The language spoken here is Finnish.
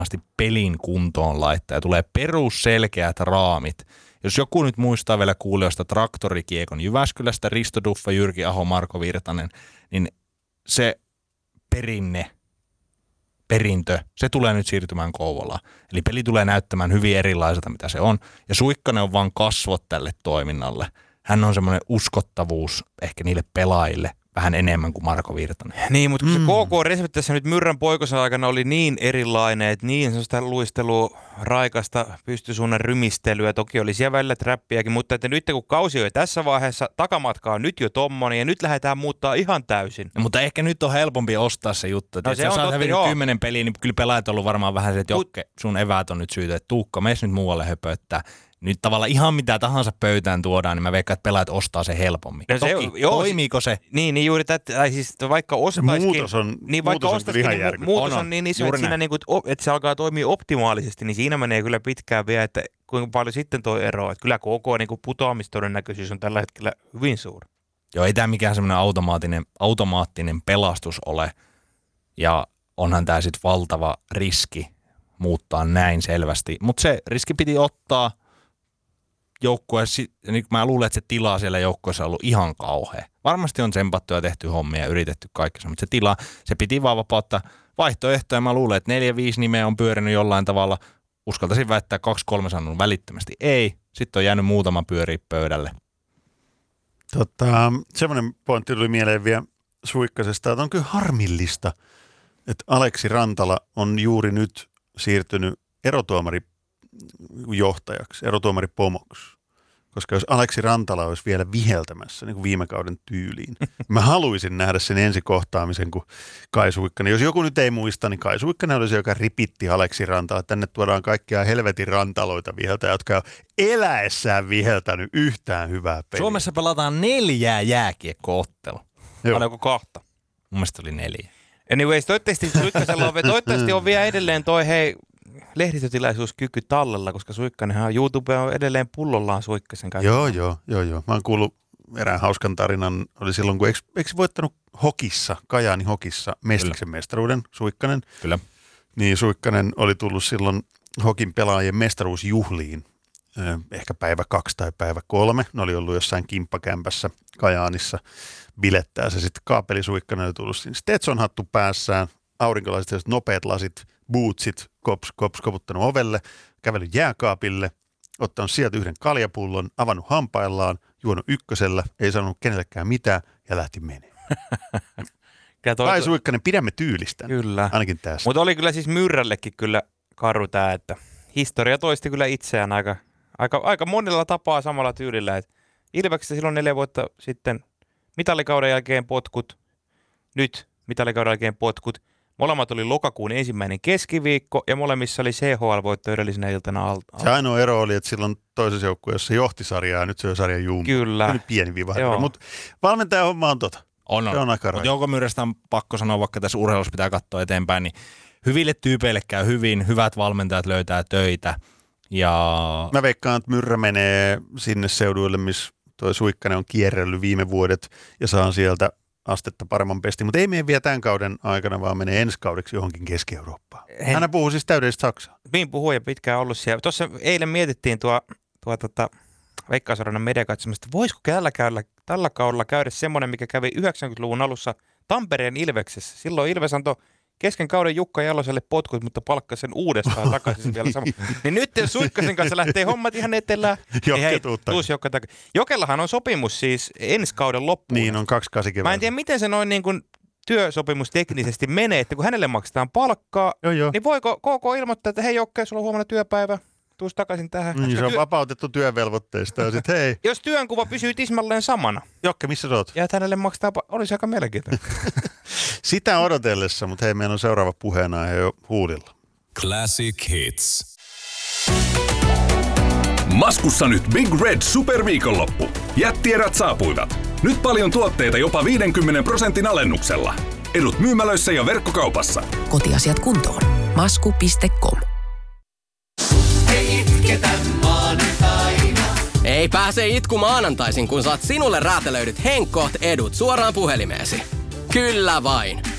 pelin kuntoon laittaa ja tulee perusselkeät raamit. Jos joku nyt muistaa vielä kuulijoista Traktorikiekon Jyväskylästä, Risto Duffa, Jyrki Aho, Marko Virtanen, niin se perintö, se tulee nyt siirtymään Kouvolaan. Eli peli tulee näyttämään hyvin erilaiselta, mitä se on. Ja Suikkanen on vaan kasvot tälle toiminnalle. Hän on semmoinen uskottavuus ehkä niille pelaajille vähän enemmän kuin Marko Virtanen. Niin, mutta kun se KK-resepti tässä nyt Myrrän poikosen aikana oli niin erilainen, että niin sellaista luistelua, raikasta, pystysuunnan rymistelyä, toki oli siellä välillä trappiakin, mutta että nyt kun kausi on jo tässä vaiheessa, takamatka on nyt jo tommonen ja nyt lähdetään muuttaa ihan täysin. No, mutta ehkä nyt on helpompi ostaa se juttu. Että jos sä oot hävinnyt 10 peliä, niin kyllä pelaajat on ollut varmaan vähän se, että Jokke, sun eväät on nyt syytä, että Tuukka, mees nyt muualle höpöttää. Nyt tavallaan ihan mitä tahansa pöytään tuodaan, niin mä veikkaan, että pelaajat ostaa se helpommin. No toki, toimiiko se? Niin juuri tätä, siis vaikka ostaisikin... Muutos on ihan järkyttävä. Muutos on niin iso, että siinä niinku, että se alkaa toimia optimaalisesti, niin siinä menee kyllä pitkään vielä, että kuinka paljon sitten tuo ero. Että kyllä koko niinku putoamistodennäköisyys on tällä hetkellä hyvin suuri. Joo, ei tämä mikään semmoinen automaattinen pelastus ole. Ja onhan tämä sitten valtava riski muuttaa näin selvästi. Mutta se riski piti ottaa... niin mä luulen, että se tila siellä joukkueessa on ollut ihan kauhea. Varmasti on tsempattu ja tehty hommia ja yritetty kaikki, mutta se piti vaan vapauttaa vaihtoehtoja. Mä luulen, että 4-5 nimeä on pyörinyt jollain tavalla. Uskaltaisin väittää 2-3 sanonut välittömästi ei. Sitten on jäänyt muutama pyöriä pöydälle. Semmoinen pointti tuli mieleen vielä Suikkasesta, että on kyllä harmillista, että Aleksi Rantala on juuri nyt siirtynyt erotuomarijohtajaksi, erotuomaripomoksi. Koska jos Aleksi Rantala olisi vielä viheltämässä niin kuin viime kauden tyyliin, mä haluaisin nähdä sen ensikohtaamisen kuin Kai Suikkanen. Jos joku nyt ei muista, niin Kai Suikkanen oli se, joka ripitti Aleksi Rantala. Tänne tuodaan kaikkia helvetin rantaloita viheltäjä, jotka on eläessään viheltänyt yhtään hyvää peliä. Suomessa pelataan 4 jääkiekko-ottelua. Paljonko 2? Mun mielestä oli 4. Anyways, toivottavasti on vielä edelleen toi lehdistötilaisuuskyky tallella, koska Suikkanenhan YouTube on edelleen pullollaan Suikkasen kanssa. Joo. Mä oon kuullut erään hauskan tarinan, oli silloin, kun eikö voittanut Hokissa, Kajaani Hokissa mestiksen mestaruuden Suikkanen? Kyllä. Niin Suikkanen oli tullut silloin Hokin pelaajien mestaruusjuhliin, ehkä päivä 2 tai päivä 3. Ne oli ollut jossain kimppakämpässä Kajaanissa bilettää se sitten Kaapeli Suikkanen oli tullut siinä Stetson-hattu päässään, aurinkolaiset, nopeat lasit, bootsit, koputtanut ovelle, kävellyt jääkaapille, ottanut sieltä yhden kaljapullon, avannut hampaillaan, juonut ykkösellä, ei sanonut kenellekään mitään ja lähti menemään. Kai Suikkanen, pidämme tyylistä. Kyllä. Ainakin tässä. Mutta oli kyllä siis Myrrällekin kyllä karu tämä, että historia toisti kyllä itseään aika monella tapaa samalla tyylillä. Et Ilveksessä silloin 4 vuotta sitten mitalikauden jälkeen potkut, nyt mitalikauden jälkeen potkut. Molemmat oli lokakuun 1. keskiviikko ja molemmissa oli CHL-voitto edellisenä iltana alta. Se ainoa ero oli, että silloin toisessa joukkueessa johti sarjaa ja nyt se on sarjan juumi. Kyllä. Nyt pieni vivahdus, mutta valmentajan homma on tota. On. Mutta Jouko Myrästä on pakko sanoa, vaikka tässä urheilussa pitää katsoa eteenpäin, niin hyville tyypeille käy hyvin, hyvät valmentajat löytää töitä. Ja... Mä veikkaan, että Myrrä menee sinne seuduille, missä toi Suikkanen on kierrellyt viime vuodet ja saa sieltä astetta paremman pestin, mutta ei mene vielä tämän kauden aikana, vaan menee ensi kaudeksi johonkin Keski-Eurooppaan. Hän puhuu siis täydellistä Saksaa. Niin puhuu ja pitkään ollut siellä. Tuossa eilen mietittiin Veikkausareenan mediakatsomista, voisiko tällä kaudella käydä semmoinen, mikä kävi 90-luvun alussa Tampereen Ilveksessä. Silloin Ilves antoi kesken kauden Jukka Jaloselle potkut, mutta palkkasi sen uudestaan takaisin vielä sama. Niin nyt Suikkasen kanssa lähtee hommat ihan etelään. Jokellahan on sopimus siis ensi kauden loppuun. Niin on 28 keväällä. Mä en tiedä, miten se noin niin kuin työsopimus teknisesti menee, että kun hänelle maksetaan palkkaa, niin voiko KK ilmoittaa, että hei Jokke, sulla on huomenna työpäivä, tuus takaisin tähän. Niin, se on vapautettu työvelvoitteista ja sit hei. Jos työnkuva pysyy tismalleen samana. Jokke, missä sä oot? Ja että hänelle maksetaan, olisi aika mielenkiintoinen. Sitä odotellessa, mutta hei, meillä on seuraava puheenaihe jo huulilla. Classic Hits. Maskussa nyt Big Red Superviikonloppu. Jättierät saapuivat. Nyt paljon tuotteita jopa 50% alennuksella. Edut myymälöissä ja verkkokaupassa. Kotiasiat kuntoon. Masku.com. Ei itketä maanantaina. Ei pääse itku maanantaisin, kun saat sinulle räätälöidyt Henkkoht edut suoraan puhelimeesi. Kyllä vain.